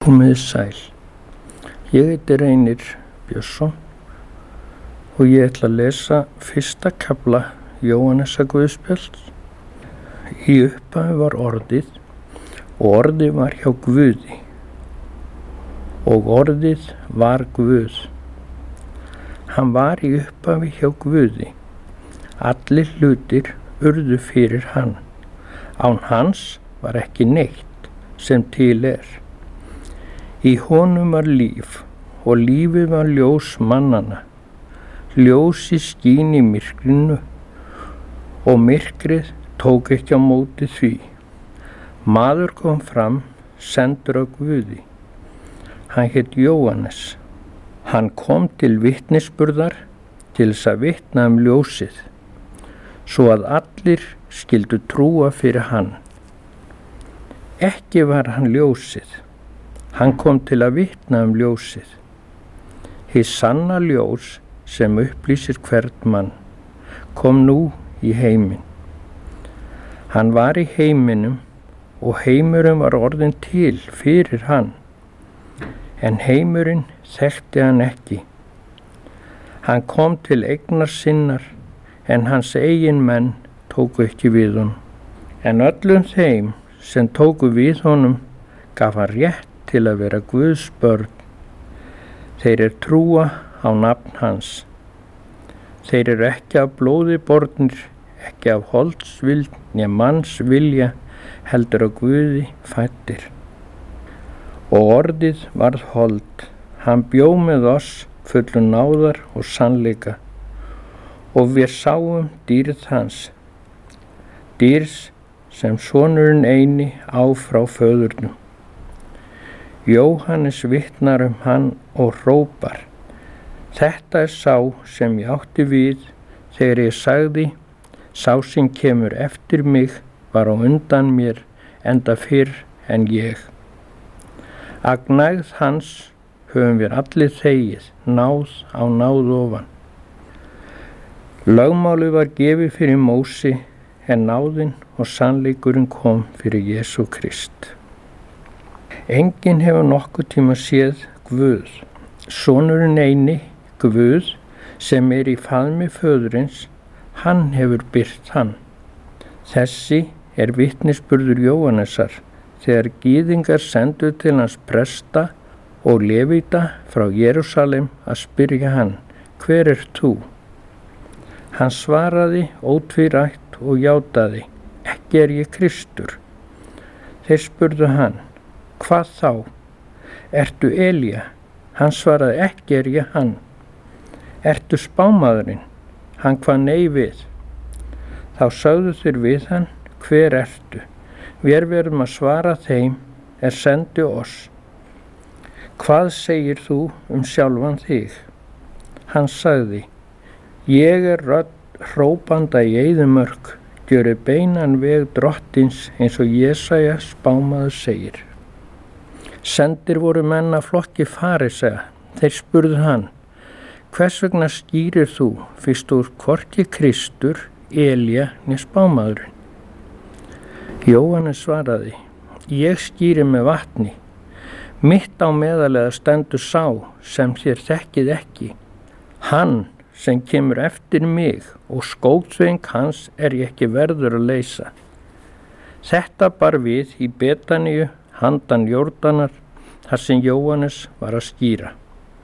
Komiði sæl. Ég heiti Reynir Björnsson og ég ætla að lesa fyrsta kafla Jóhannesarguðspjalls. Í upphafi var orðið og orðið var hjá Guði og orðið var Guð. Hann var í upphafi hjá Guði. Allir hlutir urðu fyrir hann. Án hans var ekki neitt sem til er. Í honum var líf og lífið var ljós mannanna. Ljósið skín í myrkrinu og myrkrið tók ekki á móti því. Maður kom fram, sendur af Guði. Hann hét Jóhannes. Hann kom til vitnisburðar til þess að vitna ljósið, svo að allir skyldu trúa fyrir hann. Ekki var hann ljósið. Hann kom til að vitna ljósið. Hið sanna ljós sem upplýsir hvern mann kom nú í heiminn. Hann var í heiminum og heimurinn var orðinn til fyrir hann, en heimurinn þekkti hann ekki. Hann kom til eignar sinnar, en hans eigin menn tóku ekki við honum. En öllum þeim sem tóku við honum gaf hann rétt til að vera Guðs börn. Þeir trúa á nafn hans. Þeir ekki af blóði bornir, ekki af holdsvild né manns vilja, heldur af Guði fæddir. Og orðið varð hold. Hann bjó með oss fullur náðar og sannleika, og við sáum dýrð hans, dýrs sem sonurinn eini á frá föðurnum. Jóhannes vitnar hann og hrópar: Þetta sá sem ég átti við þegar ég sagði, sá sem kemur eftir mig var á undan mér enda fyrr en ég. Af gnægð hans höfum við allir þegið, náð á náð ofan. Lögmálið var gefið fyrir Mósi, en náðin og sannleikurinn kom fyrir Jesú Krist. Enginn hefur nokkuð tíma séð Guð. Sonurinn eini, Guð, sem í faðmi föðurins, hann hefur birt hann. Þessi vitnisburður Jóhannesar, þegar gyðingar sendu til hans presta og levita frá Jerúsalem að spyrja hann: Hver þú? Hann svaraði ótvírætt og játaði: Ekki ég Kristur. Þeir spurðu hann: Hvað þá? Ertu Elía? Hann svaraði: Ekki ég hann. Ertu spámaðurinn? Hann kvað nei við. Þá sögðu þeir við hann: Hver ertu? Við verðum að svara þeim sendu oss. Hvað segir þú sjálfan þig? Hann sagði: Ég rödd hrópanda í eyðimörk, gjöri beinan veg drottins, eins og Jesaja spámaður segir. Sendir voru menn af flokki farisea. Þeir spurðu hann: Hvers vegna skýrir þú, fyrst þú hvorki Kristur, Elía né spámaðurinn? Jóhannes svaraði: Ég skýri með vatni. Mitt á meðalega stendur sá sem þér þekkið ekki. Hann sem kemur eftir mig, og skótsveing hans ég ekki verður að leysa. Þetta bar við í Betaníu handan Jórdanar, þar sem Jóhannes var að skýra.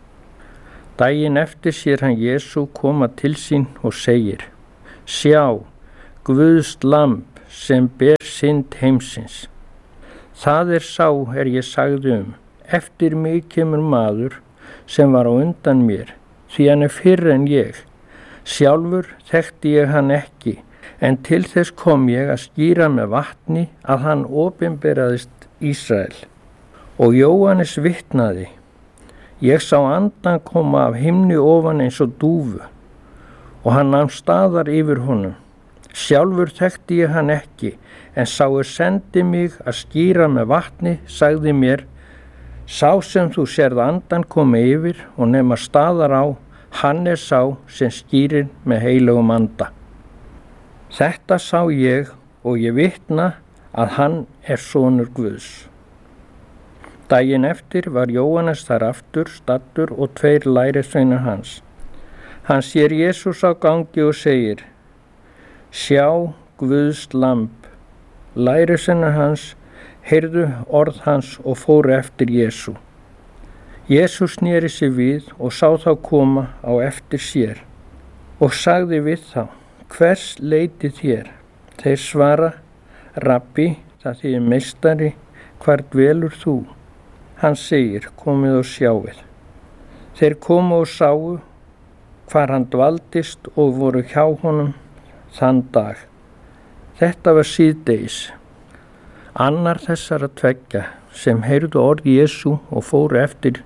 Daginn eftir sér hann Jesú koma til sín og segir: Sjá, Guðs lamb sem ber synd heimsins. Það sá ég sagði eftir mig kemur maður sem var á undan mér, því hann fyrr en ég. Sjálfur þekkti ég hann ekki, en til þess kom ég að skýra með vatni að hann opinberaðist Ísrael. Og Jóhannes vitnaði: Ég sá andan koma af himni ofan eins og dúfu, og hann nam staðar yfir honum. Sjálfur þekkti ég hann ekki, en sá sendi mig að skýra með vatni, sagði mér: Sá sem þú sérð andan koma yfir og nema staðar á, hann sá sem skýrir með heilugum anda. Þetta sá ég og ég vitna að hann sonur Guðs. Daginn eftir var Jóhannes þar aftur staddur og 2 lærisveinar hans. Hann sér Jesús á gangi og segir: Sjá Guðs lamb. Lærisveinar hans heyrðu orð hans og fóru eftir Jesú. Jesús sneri sig við og sá þá koma á eftir sér og sagði við þá: Hvers leitið þér? Þeir svara: Rabbi, það þýðir meistari, hvar dvelur þú? Hann segir: Komið og sjáið. Þeir komu og sáu hvar hann dvaldist og voru hjá honum þann dag. Þetta var síðdegis. Annar þessara 2 sem heyrðu orð Jesú og fóru eftir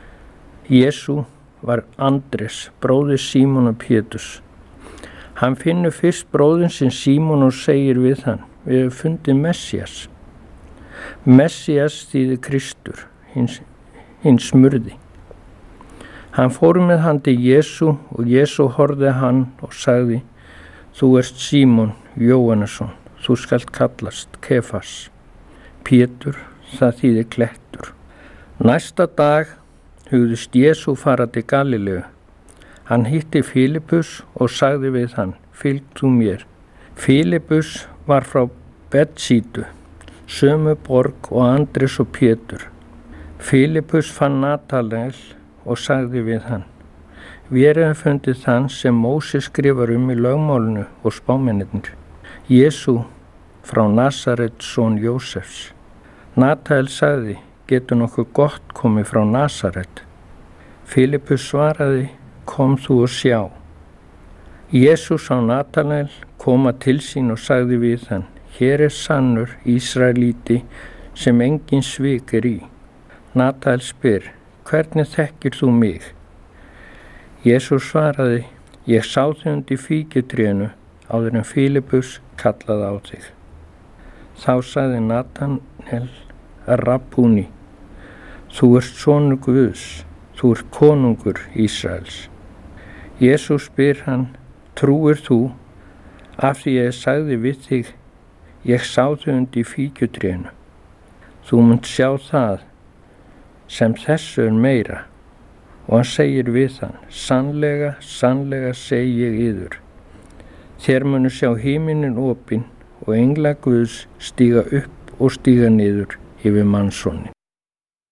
Jesú var Andrés, bróðir Símonar Péturs. Hann finnur fyrst bróðin sinn Símon og segir við hann: Við höfum fundið Messías. Messías þýðir Kristur, hinn smurði. Hann fór með hann til Jesú og Jesú horfði hann og sagði: Þú ert Símon Jóhannesson, þú skalt kallast Kefas. Pétur, það þýðir klettur. Næsta dag hugðist Jesú fara til Galileu. Hann hitti Fílipus og sagði við hann: Fylg þú mér. Fílipus var frá Betsídu, sömu borg og Andrés og Pétur. Fílipus fann Natanael og sagði við hann: Við höfum fundið þann sem Móse skrifar í lögmálinu og spámennirnir, Jesú frá Nasaret, son Jósefs. Natanael sagði: Getur nokkuð gott komið frá Nasaret? Fílipus svaraði: Kom þú og sjá. Jesú sá Natanael koma til sín og sagði við hann: Hér sannur Ísraelíti sem engin svik í. Natanael spyr: Hvernig þekkir þú mig? Jesú svaraði: Ég sá þig undir fíkjutrénu áður en Fílipus kallaði á þig. Þá sagði Natanael: Rabbúni, þú ert sonur Guðs, þú ert konungur Ísraels. Jesú spyr hann: Trúir þú af því ég sagði við þig, ég sá þig undir fíkjutrénu? Þú munt sjá það sem þessu meira. Og hann segir við hann: Sannlega, sannlega segi ég yður, þér munu sjá himinin opinn og engla Guðs stíga upp og stíga niður yfir mannssonin.